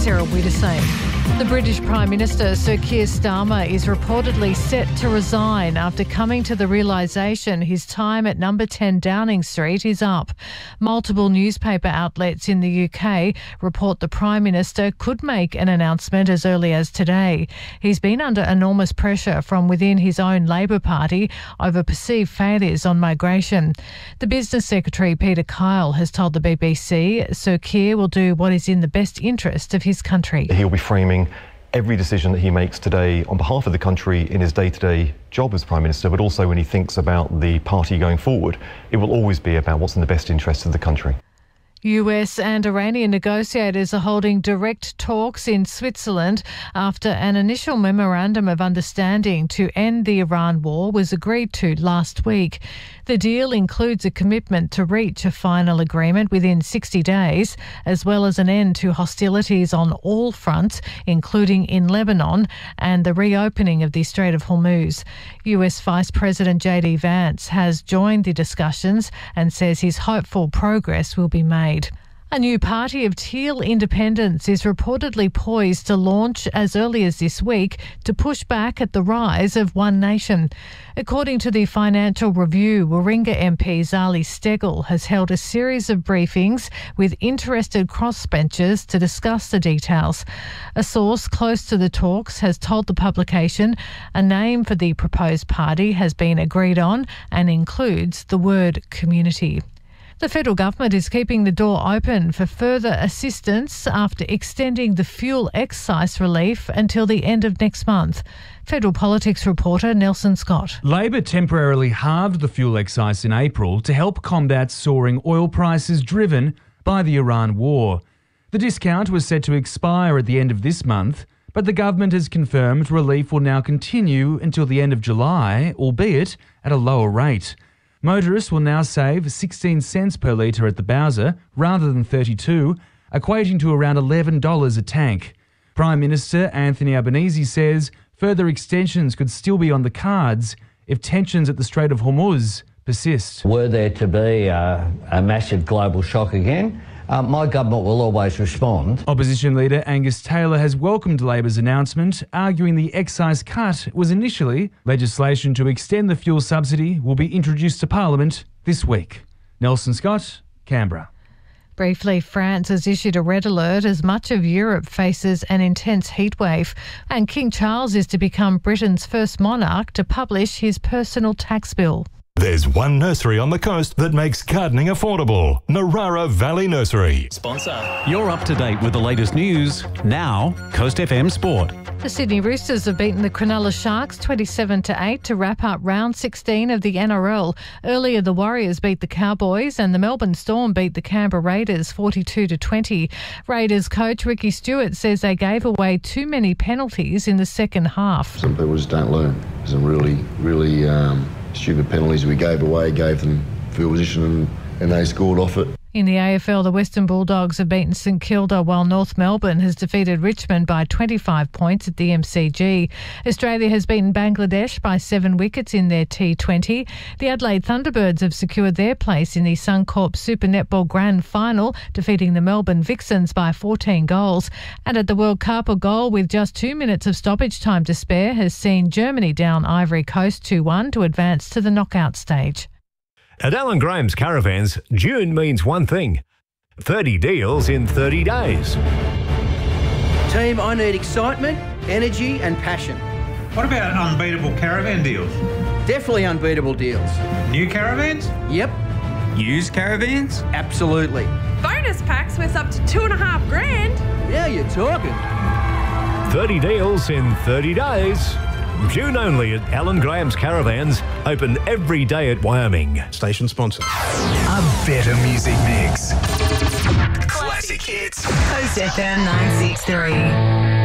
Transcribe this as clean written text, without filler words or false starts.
Sarah Widdowson. The British Prime Minister, Sir Keir Starmer, is reportedly set to resign after coming to the realisation his time at number 10 Downing Street is up. Multiple newspaper outlets in the UK report the Prime Minister could make an announcement as early as today. He's been under enormous pressure from within his own Labor Party over perceived failures on migration. The Business Secretary, Peter Kyle, has told the BBC Sir Keir will do what is in the best interest of his country. He'll be framing every decision that he makes today on behalf of the country in his day-to-day job as Prime Minister, but also when he thinks about the party going forward, it will always be about what's in the best interest of the country. US and Iranian negotiators are holding direct talks in Switzerland after an initial memorandum of understanding to end the Iran war was agreed to last week. The deal includes a commitment to reach a final agreement within 60 days, as well as an end to hostilities on all fronts, including in Lebanon, and the reopening of the Strait of Hormuz. US Vice President JD Vance has joined the discussions and says he's hopeful progress will be made. A new party of teal independents is reportedly poised to launch as early as this week to push back at the rise of One Nation. According to the Financial Review, Warringah MP Zali Steggall has held a series of briefings with interested crossbenchers to discuss the details. A source close to the talks has told the publication a name for the proposed party has been agreed on and includes the word community. The federal government is keeping the door open for further assistance after extending the fuel excise relief until the end of next month. Federal politics reporter Nelson Scott. Labor temporarily halved the fuel excise in April to help combat soaring oil prices driven by the Iran war. The discount was set to expire at the end of this month, but the government has confirmed relief will now continue until the end of July, albeit at a lower rate. Motorists will now save 16 cents per litre at the Bowser rather than 32, equating to around $11 a tank. Prime Minister Anthony Albanese says further extensions could still be on the cards if tensions at the Strait of Hormuz persist. Were there to be a massive global shock again, my government will always respond. Opposition leader Angus Taylor has welcomed Labor's announcement, arguing the excise cut was initially legislation to extend the fuel subsidy will be introduced to Parliament this week. Nelson Scott, Canberra. Briefly, France has issued a red alert as much of Europe faces an intense heatwave, and King Charles is to become Britain's first monarch to publish his personal tax bill. There's one nursery on the coast that makes gardening affordable. Narara Valley Nursery. Sponsor. You're up to date with the latest news. Now, Coast FM Sport. The Sydney Roosters have beaten the Cronulla Sharks 27-8 to wrap up round 16 of the NRL. Earlier, the Warriors beat the Cowboys and the Melbourne Storm beat the Canberra Raiders 42-20. Raiders coach Ricky Stewart says they gave away too many penalties in the second half. Some people just don't learn. Some really stupid penalties we gave away, gave them field position and they scored off it. In the AFL, the Western Bulldogs have beaten St Kilda while North Melbourne has defeated Richmond by 25 points at the MCG. Australia has beaten Bangladesh by 7 wickets in their T20. The Adelaide Thunderbirds have secured their place in the Suncorp Super Netball Grand Final, defeating the Melbourne Vixens by 14 goals. And at the World Cup, a goal with just 2 minutes of stoppage time to spare has seen Germany down Ivory Coast 2-1 to advance to the knockout stage. At Alan Graham's Caravans, June means one thing: 30 deals in 30 days. Team, I need excitement, energy and passion. What about unbeatable caravan deals? Definitely unbeatable deals. New caravans? Yep. Used caravans? Absolutely. Bonus packs worth up to $2,500. Yeah, you're talking. 30 deals in 30 days. June only at Alan Graham's Caravans, open every day at Wyoming. Station sponsor. A better music mix. Classic hits. Coast FM 963.